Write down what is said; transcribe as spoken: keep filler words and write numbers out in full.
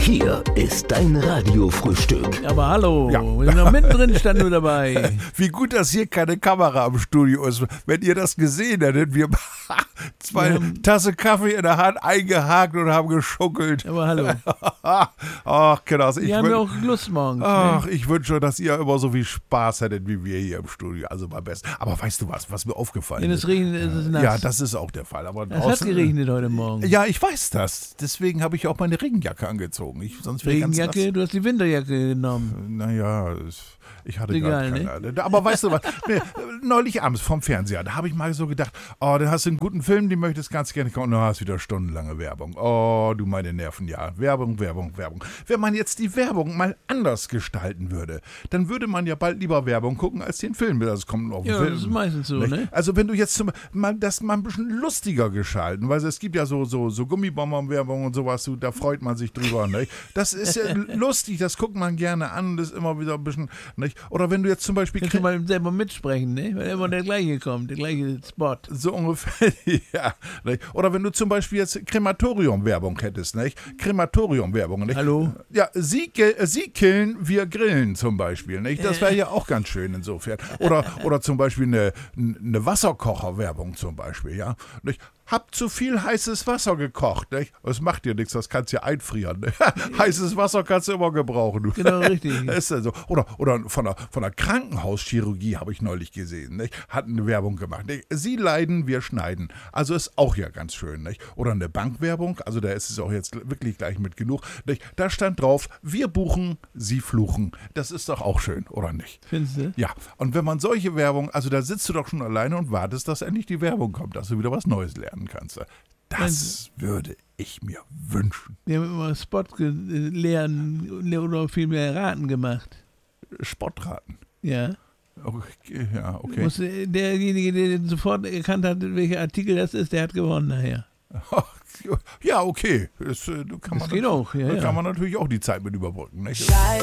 Hier ist dein Radiofrühstück. Aber hallo, Ja. wir sind noch mittendrin, stand du dabei. Wie gut, dass hier keine Kamera im Studio ist. Wenn ihr das gesehen hättet, wir zwei Ja. Tasse Kaffee in der Hand eingehakt und haben geschuckelt. Aber hallo, Ach, genau. Ich wir haben wün- ja auch Lust morgens. Ach, Ne? ich wünsche, dass ihr immer so viel Spaß hättet wie wir hier im Studio. Also mal best. Aber weißt du was, was mir aufgefallen Wenn ist? es regnet, ist es nass. Ja, das ist auch der Fall. Aber es hat draußen- geregnet heute Morgen. Ja, ich weiß das. Deswegen habe ich auch meine Regenjacke angezogen. Ich, sonst wäre ich ganz Regenjacke, du hast die Winterjacke genommen. Naja, es- ich hatte Egal, gar keine. Aber weißt du was, nee, neulich abends vom Fernseher, da habe ich mal so gedacht, oh, da hast du einen guten Film, den möchtest ganz gerne gucken, und du hast wieder stundenlange Werbung. Oh, du meine Nerven, ja. Werbung, Werbung, Werbung. Wenn man jetzt die Werbung mal anders gestalten würde, dann würde man ja bald lieber Werbung gucken, als den Film. Das kommt auf den Ja, Film. das ist meistens so, Nicht? ne? Also wenn du jetzt zum, mal das mal ein bisschen lustiger gestalten, weil es gibt ja so, so, so Gummibonbon-Werbung und sowas, du, da freut man sich drüber. Nicht? Das ist ja lustig, das guckt man gerne an, das ist immer wieder ein bisschen, nicht? Oder wenn du jetzt zum Beispiel Kannst du mal selber mitsprechen, ne? Weil immer der gleiche kommt, der gleiche Spot. so ungefähr, ja. Nicht? Oder wenn du zum Beispiel jetzt Krematorium-Werbung hättest, nicht? Krematorium-Werbung, nicht? Hallo? Ja, sie, ge- sie killen, wir grillen zum Beispiel, nicht? Das wäre ja auch ganz schön insofern. Oder, oder zum Beispiel eine, eine Wasserkocher-Werbung zum Beispiel, ja? Nicht? Hab zu viel heißes Wasser gekocht, nicht? Das macht dir nichts, das kannst du ja einfrieren. Ne? Heißes Wasser kannst du immer gebrauchen. Du. Genau, richtig. Das ist ja so. Oder, oder von der, von der Krankenhauschirurgie habe ich neulich gesehen, nicht? Hat eine Werbung gemacht. Nicht? Sie leiden, wir schneiden. Also ist auch ja ganz schön, nicht? Oder eine Bankwerbung, also da ist es auch jetzt wirklich gleich mit genug. Nicht? Da stand drauf, wir buchen, Sie fluchen. Das ist doch auch schön, oder nicht? Findest du? Ja, und wenn man solche Werbung, also da sitzt du doch schon alleine und wartest, dass endlich die Werbung kommt, dass du wieder was Neues lernen kannst. Das würde ich mir wünschen. Wir haben immer Spot ge- lernen oder vielmehr Raten gemacht. Sportraten. Ja. Okay, ja, okay. Muss, äh, derjenige, der sofort erkannt hat, welcher Artikel das ist, der hat gewonnen nachher. Ja, okay. Das, äh, kann Das man geht nat- auch, ja, da ja. kann man natürlich auch die Zeit mit überbrücken. Nicht?